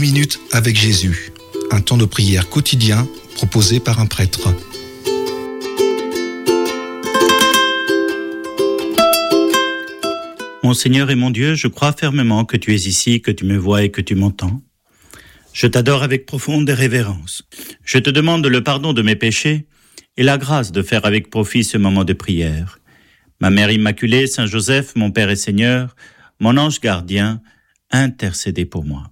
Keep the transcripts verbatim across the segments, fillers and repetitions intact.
minutes avec Jésus, un temps de prière quotidien proposé par un prêtre. Mon Seigneur et mon Dieu, je crois fermement que tu es ici, que tu me vois et que tu m'entends. Je t'adore avec profonde révérence. Je te demande le pardon de mes péchés et la grâce de faire avec profit ce moment de prière. Ma Mère Immaculée, Saint Joseph, mon Père et Seigneur, mon ange gardien, intercédez pour moi.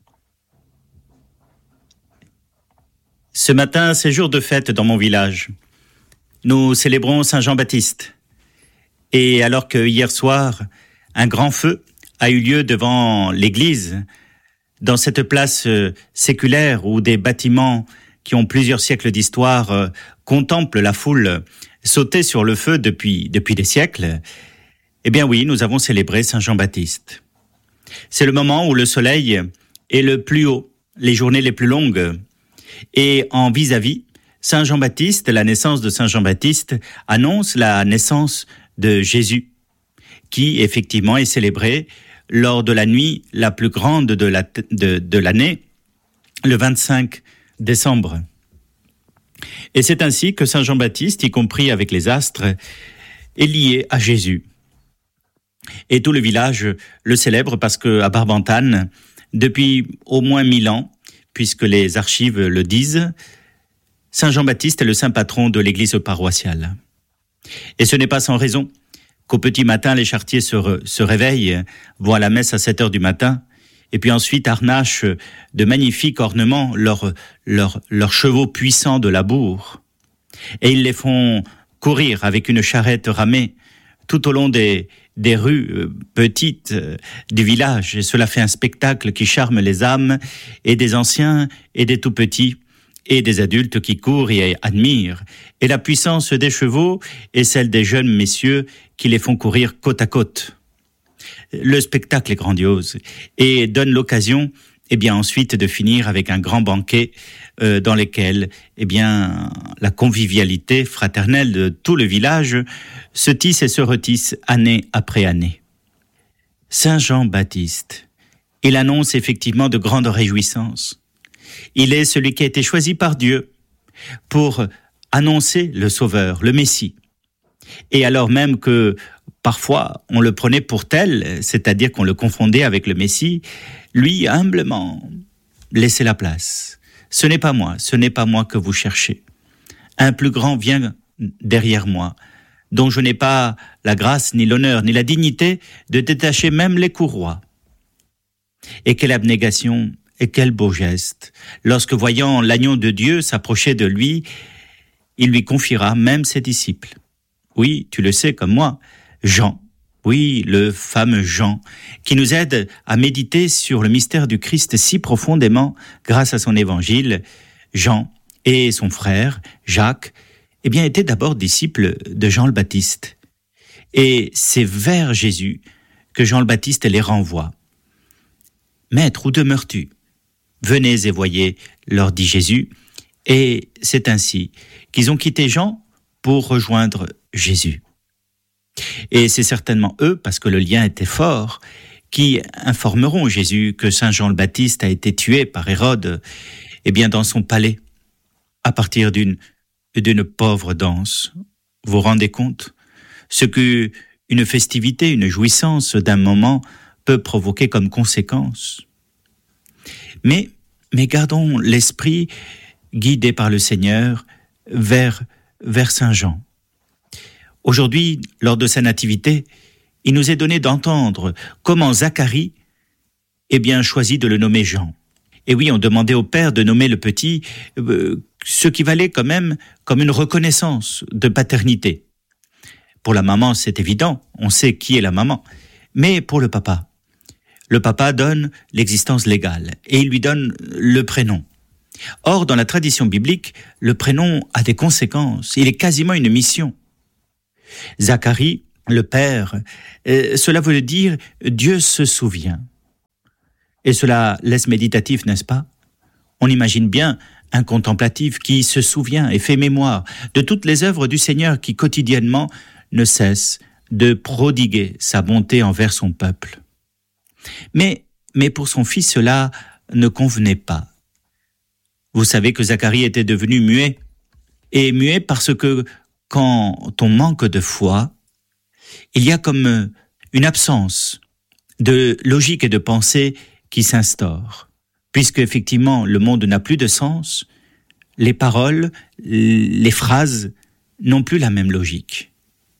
Ce matin, c'est jour de fête dans mon village. Nous célébrons Saint Jean-Baptiste. Et alors que hier soir, un grand feu a eu lieu devant l'église, dans cette place séculaire où des bâtiments qui ont plusieurs siècles d'histoire contemplent la foule sauter sur le feu depuis, depuis des siècles, eh bien oui, nous avons célébré Saint Jean-Baptiste. C'est le moment où le soleil est le plus haut, les journées les plus longues. Et en vis-à-vis, Saint Jean-Baptiste, la naissance de Saint Jean-Baptiste, annonce la naissance de Jésus, qui effectivement est célébré lors de la nuit la plus grande de, la, de, de l'année, le vingt-cinq décembre. Et c'est ainsi que Saint Jean-Baptiste, y compris avec les astres, est lié à Jésus. Et tout le village le célèbre parce qu'à Barbentane, depuis au moins mille ans, puisque les archives le disent, Saint Jean-Baptiste est le saint patron de l'église paroissiale. Et ce n'est pas sans raison qu'au petit matin, les charretiers se, re, se réveillent, vont à la messe à sept heures du matin, et puis ensuite harnachent de magnifiques ornements leurs leur, leur chevaux puissants de labour. Et ils les font courir avec une charrette ramée tout au long des, des rues petites du village. Et cela fait un spectacle qui charme les âmes, et des anciens et des tout-petits, et des adultes qui courent et admirent. Et la puissance des chevaux est celle des jeunes messieurs qui les font courir côte à côte. Le spectacle est grandiose et donne l'occasion, eh bien, ensuite de finir avec un grand banquet euh, dans lequel, eh bien, la convivialité fraternelle de tout le village se tisse et se retisse année après année. Saint Jean-Baptiste, il annonce effectivement de grandes réjouissances. Il est celui qui a été choisi par Dieu pour annoncer le Sauveur, le Messie. Et alors même que parfois on le prenait pour tel, c'est-à-dire qu'on le confondait avec le Messie, lui humblement laissait la place. Ce n'est pas moi, ce n'est pas moi que vous cherchez. Un plus grand vient derrière moi, dont je n'ai pas la grâce, ni l'honneur, ni la dignité de détacher même les courroies. Et quelle abnégation! Et quel beau geste, lorsque voyant l'agneau de Dieu s'approcher de lui, il lui confiera même ses disciples. Oui, tu le sais comme moi, Jean, oui, le fameux Jean, qui nous aide à méditer sur le mystère du Christ si profondément grâce à son évangile. Jean et son frère, Jacques, eh bien, étaient d'abord disciples de Jean le Baptiste. Et c'est vers Jésus que Jean le Baptiste les renvoie. « Maître, où demeures-tu ? Venez et voyez, leur dit Jésus, et c'est ainsi qu'ils ont quitté Jean pour rejoindre Jésus. Et c'est certainement eux, parce que le lien était fort, qui informeront Jésus que Saint Jean le Baptiste a été tué par Hérode, eh bien dans son palais, à partir d'une, d'une pauvre danse. Vous vous rendez compte ? Ce qu'une festivité, une jouissance d'un moment peut provoquer comme conséquence. Mais, mais gardons l'esprit guidé par le Seigneur vers, vers Saint Jean. Aujourd'hui, lors de sa nativité, il nous est donné d'entendre comment Zacharie eh bien, choisit de le nommer Jean. Et oui, on demandait au père de nommer le petit, euh, ce qui valait quand même comme une reconnaissance de paternité. Pour la maman, c'est évident, on sait qui est la maman. Mais pour le papa, le papa donne l'existence légale et il lui donne le prénom. Or, dans la tradition biblique, le prénom a des conséquences. Il est quasiment une mission. Zacharie, le père, euh, cela veut dire « Dieu se souvient ». Et cela laisse méditatif, n'est-ce pas ? On imagine bien un contemplatif qui se souvient et fait mémoire de toutes les œuvres du Seigneur qui quotidiennement ne cesse de prodiguer sa bonté envers son peuple. Mais, mais pour son fils, cela ne convenait pas. Vous savez que Zacharie était devenu muet, et muet parce que quand on manque de foi, il y a comme une absence de logique et de pensée qui s'instaure. Puisque effectivement le monde n'a plus de sens, les paroles, les phrases n'ont plus la même logique.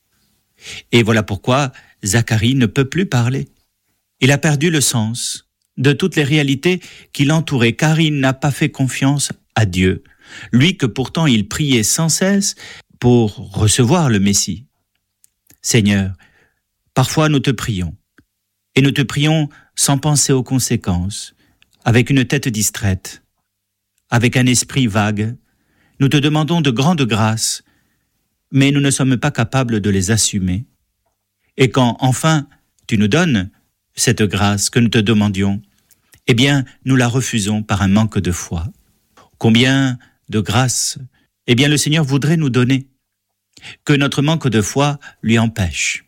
Et voilà pourquoi Zacharie ne peut plus parler. Il a perdu le sens de toutes les réalités qui l'entouraient, car il n'a pas fait confiance à Dieu, lui que pourtant il priait sans cesse pour recevoir le Messie. Seigneur, parfois nous te prions, et nous te prions sans penser aux conséquences, avec une tête distraite, avec un esprit vague. Nous te demandons de grandes grâces, mais nous ne sommes pas capables de les assumer. Et quand enfin tu nous donnes cette grâce que nous te demandions, eh bien nous la refusons par un manque de foi. Combien de grâces, eh bien le Seigneur voudrait nous donner, que notre manque de foi lui empêche.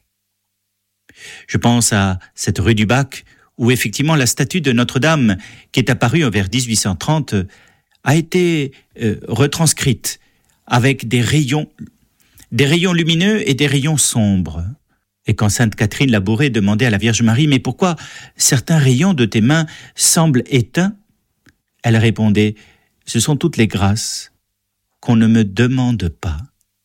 Je pense à cette rue du Bac, où effectivement la statue de Notre-Dame, qui est apparue vers dix-huit cent trente, a été euh, retranscrite avec des rayons, des rayons lumineux et des rayons sombres. Et quand Sainte Catherine Labouré demandait à la Vierge Marie « Mais pourquoi certains rayons de tes mains semblent éteints ?» Elle répondait « Ce sont toutes les grâces qu'on ne me demande pas. »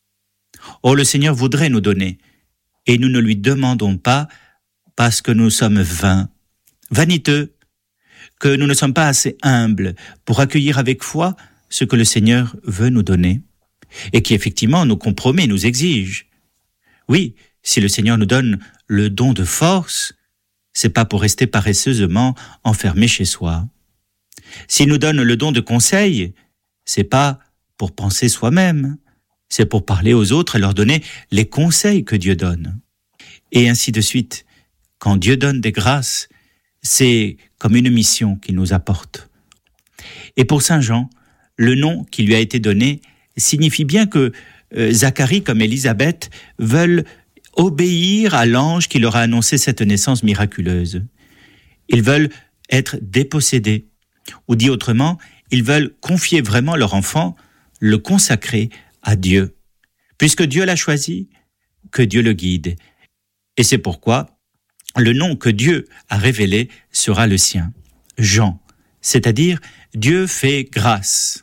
Oh, le Seigneur voudrait nous donner, et nous ne lui demandons pas parce que nous sommes vains, vaniteux, que nous ne sommes pas assez humbles pour accueillir avec foi ce que le Seigneur veut nous donner, et qui effectivement nous compromet, nous exige. Oui, si le Seigneur nous donne le don de force, c'est pas pour rester paresseusement enfermé chez soi. S'il nous donne le don de conseil, c'est pas pour penser soi-même, c'est pour parler aux autres et leur donner les conseils que Dieu donne. Et ainsi de suite. Quand Dieu donne des grâces, c'est comme une mission qu'il nous apporte. Et pour Saint Jean, le nom qui lui a été donné signifie bien que euh, Zacharie comme Élisabeth veulent obéir à l'ange qui leur a annoncé cette naissance miraculeuse. Ils veulent être dépossédés, ou dit autrement, ils veulent confier vraiment leur enfant, le consacrer à Dieu. Puisque Dieu l'a choisi, que Dieu le guide. Et c'est pourquoi le nom que Dieu a révélé sera le sien, Jean, c'est-à-dire Dieu fait grâce.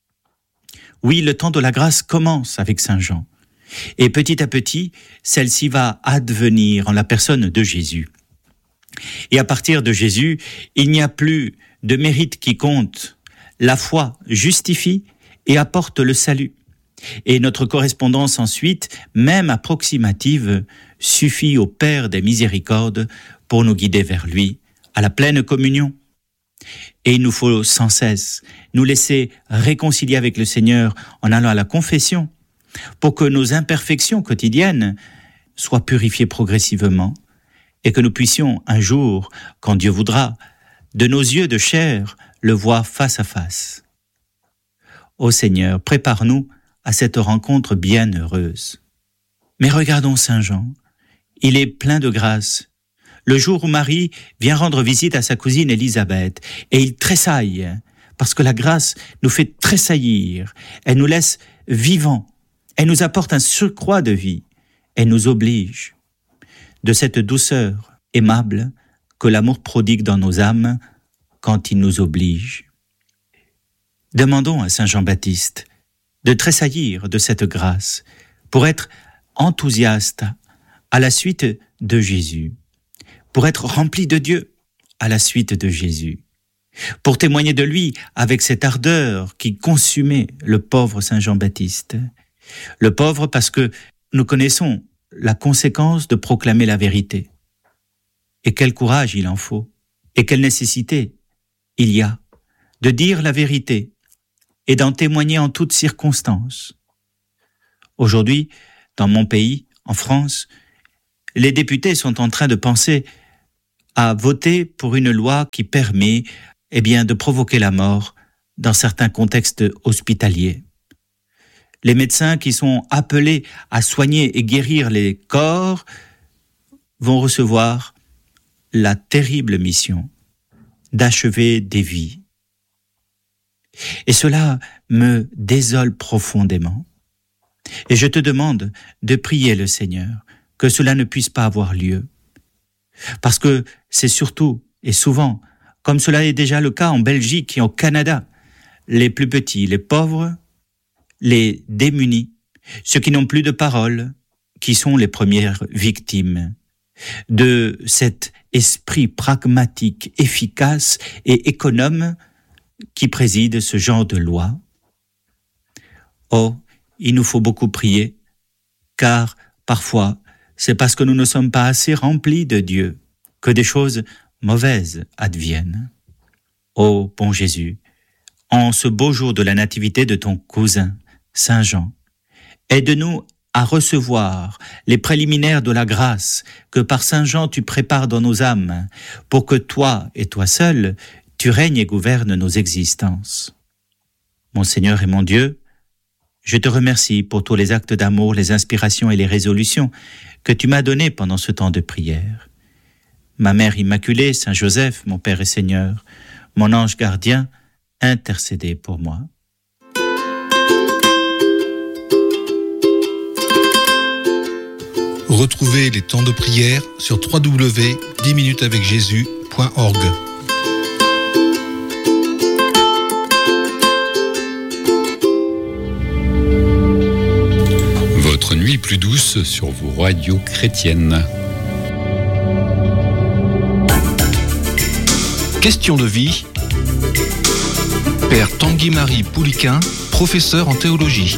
Oui, le temps de la grâce commence avec Saint Jean. Et petit à petit, celle-ci va advenir en la personne de Jésus. Et à partir de Jésus, il n'y a plus de mérite qui compte. La foi justifie et apporte le salut. Et notre correspondance ensuite, même approximative, suffit au Père des miséricordes pour nous guider vers lui, à la pleine communion. Et il nous faut sans cesse nous laisser réconcilier avec le Seigneur en allant à la confession, pour que nos imperfections quotidiennes soient purifiées progressivement et que nous puissions un jour, quand Dieu voudra, de nos yeux de chair, le voir face à face. Ô Seigneur, prépare-nous à cette rencontre bienheureuse. Mais regardons Saint Jean, il est plein de grâce. Le jour où Marie vient rendre visite à sa cousine Élisabeth, et il tressaille, parce que la grâce nous fait tressaillir, elle nous laisse vivants, elle nous apporte un surcroît de vie, elle nous oblige. De cette douceur aimable que l'amour prodigue dans nos âmes quand il nous oblige. Demandons à Saint Jean-Baptiste de tressaillir de cette grâce pour être enthousiaste à la suite de Jésus, pour être rempli de Dieu à la suite de Jésus, pour témoigner de lui avec cette ardeur qui consumait le pauvre Saint Jean-Baptiste. Le pauvre parce que nous connaissons la conséquence de proclamer la vérité. Et quel courage il en faut, et quelle nécessité il y a de dire la vérité et d'en témoigner en toutes circonstances. Aujourd'hui, dans mon pays, en France, les députés sont en train de penser à voter pour une loi qui permet eh bien, de provoquer la mort dans certains contextes hospitaliers. Les médecins qui sont appelés à soigner et guérir les corps vont recevoir la terrible mission d'achever des vies. Et cela me désole profondément. Et je te demande de prier le Seigneur, que cela ne puisse pas avoir lieu. Parce que c'est surtout et souvent, comme cela est déjà le cas en Belgique et au Canada, les plus petits, les pauvres, les démunis, ceux qui n'ont plus de parole, qui sont les premières victimes de cet esprit pragmatique, efficace et économe qui préside ce genre de loi. Oh, il nous faut beaucoup prier, car parfois, c'est parce que nous ne sommes pas assez remplis de Dieu que des choses mauvaises adviennent. Ô bon Jésus, en ce beau jour de la nativité de ton cousin, Saint Jean, aide-nous à recevoir les préliminaires de la grâce que par Saint Jean tu prépares dans nos âmes, pour que toi et toi seul, tu règnes et gouvernes nos existences. Mon Seigneur et mon Dieu, je te remercie pour tous les actes d'amour, les inspirations et les résolutions que tu m'as donnés pendant ce temps de prière. Ma Mère Immaculée, Saint Joseph, mon Père et Seigneur, mon ange gardien, intercédez pour moi. Retrouvez les temps de prière sur w w w point dix minutes avec jésus point org. Votre nuit plus douce sur vos radios chrétiennes. Question de vie. Père Tanguy-Marie Pouliquin, professeur en théologie.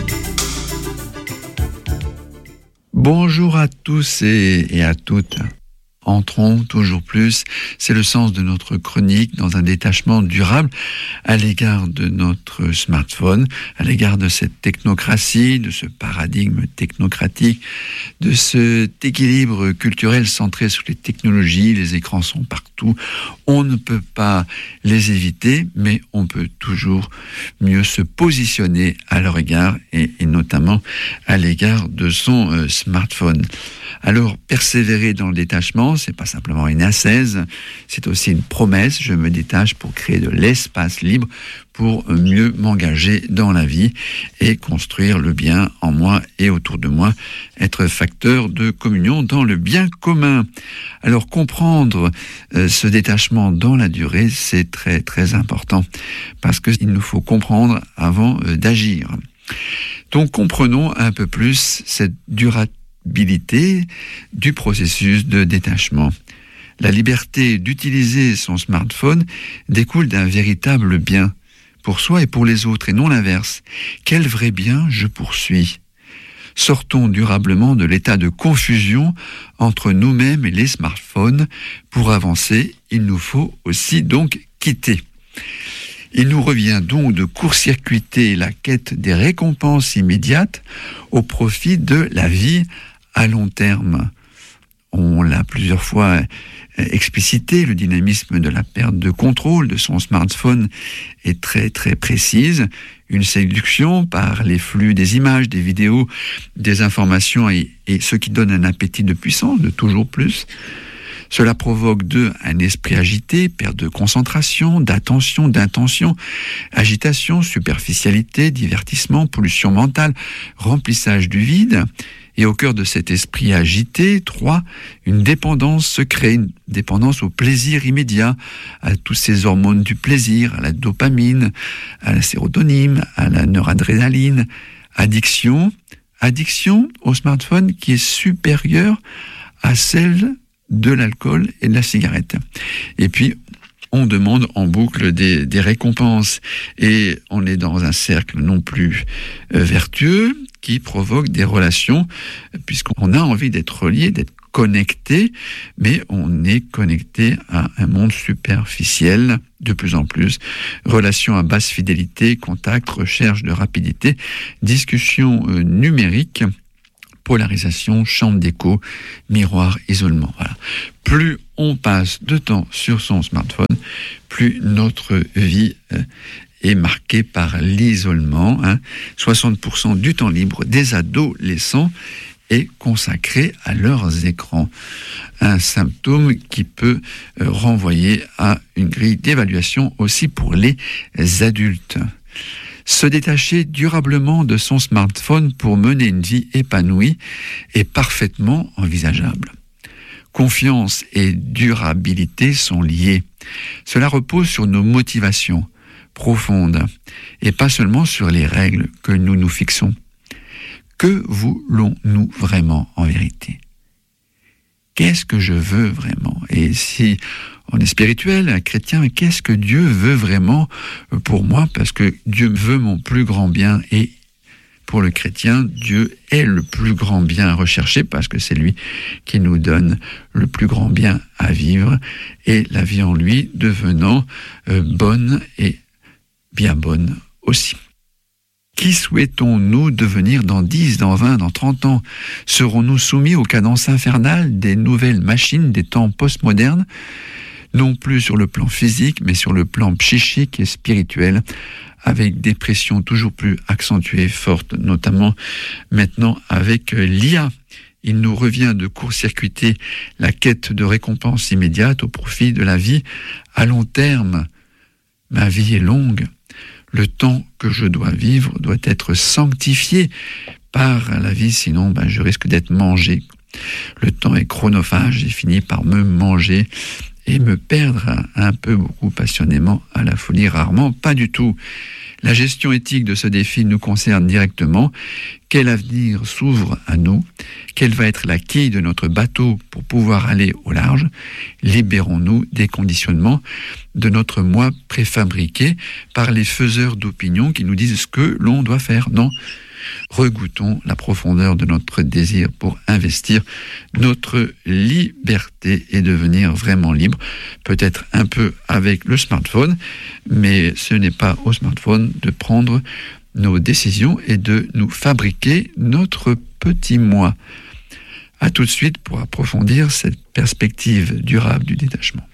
Bonjour à tous et, et à toutes. Entrons toujours plus, c'est le sens de notre chronique, dans un détachement durable à l'égard de notre smartphone, à l'égard de cette technocratie, de ce paradigme technocratique, de cet équilibre culturel centré sur les technologies. Les écrans sont partout, on ne peut pas les éviter, mais on peut toujours mieux se positionner à leur égard, et, et notamment à l'égard de son euh, smartphone. Alors, persévérer dans le détachement, c'est pas simplement une ascèse, c'est aussi une promesse. Je me détache pour créer de l'espace libre pour mieux m'engager dans la vie et construire le bien en moi et autour de moi, être facteur de communion dans le bien commun. Alors, comprendre euh, ce détachement dans la durée, c'est très très important, parce qu'il nous faut comprendre avant euh, d'agir. Donc, comprenons un peu plus cette durabilité du processus de détachement. La liberté d'utiliser son smartphone découle d'un véritable bien pour soi et pour les autres, et non l'inverse. Quel vrai bien je poursuis ? Sortons durablement de l'état de confusion entre nous-mêmes et les smartphones. Pour avancer, il nous faut aussi donc quitter. Il nous revient donc de court-circuiter la quête des récompenses immédiates au profit de la vie à long terme. On l'a plusieurs fois explicité, le dynamisme de la perte de contrôle de son smartphone est très très précise. Une séduction par les flux des images, des vidéos, des informations et, et ce qui donne un appétit de puissance, de toujours plus. Cela provoque d'eux un esprit agité, perte de concentration, d'attention, d'intention, agitation, superficialité, divertissement, pollution mentale, remplissage du vide. Et au cœur de cet esprit agité, trois, une dépendance se crée, une dépendance au plaisir immédiat, à tous ces hormones du plaisir, à la dopamine, à la sérotonine, à la noradrénaline. Addiction, addiction au smartphone qui est supérieure à celle de l'alcool et de la cigarette. Et puis, on demande en boucle des, des récompenses. Et on est dans un cercle non plus euh, vertueux, qui provoque des relations, puisqu'on a envie d'être relié, d'être connecté, mais on est connecté à un monde superficiel de plus en plus. Relations à basse fidélité, contact, recherche de rapidité, discussion euh, numérique, polarisation, chambre d'écho, miroir, isolement. Voilà. Plus on passe de temps sur son smartphone, plus notre vie euh, est marquée par l'isolement. Hein. soixante pour cent du temps libre des adolescents et consacrés à leurs écrans. Un symptôme qui peut renvoyer à une grille d'évaluation aussi pour les adultes. Se détacher durablement de son smartphone pour mener une vie épanouie est parfaitement envisageable. Confiance et durabilité sont liées. Cela repose sur nos motivations profondes et pas seulement sur les règles que nous nous fixons. Que voulons-nous vraiment en vérité ? Qu'est-ce que je veux vraiment ? Et si on est spirituel, un chrétien, qu'est-ce que Dieu veut vraiment pour moi ? Parce que Dieu veut mon plus grand bien et pour le chrétien, Dieu est le plus grand bien recherché parce que c'est lui qui nous donne le plus grand bien à vivre et la vie en lui devenant euh, bonne et bien bonne aussi. Qui souhaitons-nous devenir dans dix, dans vingt, dans trente ans ? Serons-nous soumis aux cadences infernales des nouvelles machines des temps postmodernes ? Non plus sur le plan physique, mais sur le plan psychique et spirituel, avec des pressions toujours plus accentuées, fortes, notamment maintenant avec l'I A. Il nous revient de court-circuiter la quête de récompense immédiate au profit de la vie à long terme. Ma vie est longue. Le temps que je dois vivre doit être sanctifié par la vie, sinon ben, je risque d'être mangé. Le temps est chronophage et finit par me manger et me perdre un peu, beaucoup passionnément à la folie, rarement, pas du tout. La gestion éthique de ce défi nous concerne directement. Quel avenir s'ouvre à nous ? Quelle va être la quille de notre bateau pour pouvoir aller au large ? Libérons-nous des conditionnements de notre moi préfabriqué par les faiseurs d'opinion qui nous disent ce que l'on doit faire. Non. Regoutons la profondeur de notre désir pour investir notre liberté et devenir vraiment libre, peut-être un peu avec le smartphone, mais ce n'est pas au smartphone de prendre nos décisions et de nous fabriquer notre petit moi. À tout de suite pour approfondir cette perspective durable du détachement.